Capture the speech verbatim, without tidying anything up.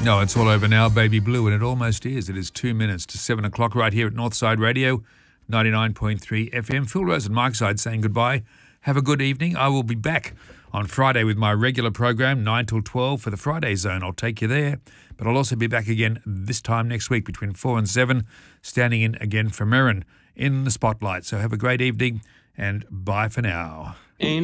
No, it's all over now, Baby Blue, and it almost is. It is two minutes to seven o'clock right here at Northside Radio, ninety-nine point three F M. Phil Rose and Mike Side saying goodbye. Have a good evening. I will be back on Friday with my regular program, nine till twelve for the Friday Zone. I'll take you there. But I'll also be back again this time next week between four and seven, standing in again for Merrin in the spotlight. So have a great evening and bye for now. Ain't